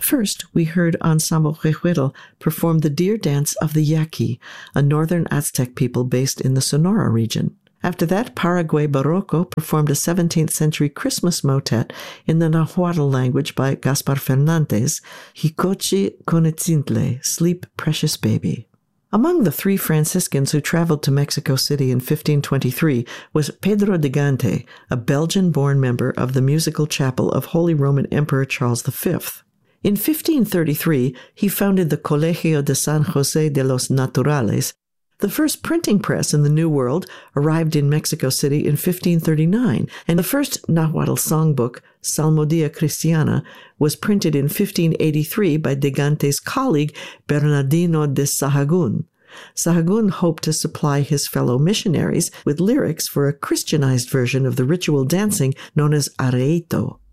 First, we heard Ensemble Rejuelo perform the deer dance of the Yaqui, a northern Aztec people based in the Sonora region. After that, Paraguay Barroco performed a 17th century Christmas motet in the Nahuatl language by Gaspar Fernandez, Hicochi Conetzintle, Sleep, Precious Baby. Among the 3 Franciscans who traveled to Mexico City in 1523 was Pedro de Gante, a Belgian-born member of the musical chapel of Holy Roman Emperor Charles V. In 1533, he founded the Colegio de San José de los Naturales. The first printing press in the New World arrived in Mexico City in 1539, and the first Nahuatl songbook, Salmodia Cristiana, was printed in 1583 by de Gante's colleague Bernardino de Sahagún. Sahagún hoped to supply his fellow missionaries with lyrics for a Christianized version of the ritual dancing known as arreito.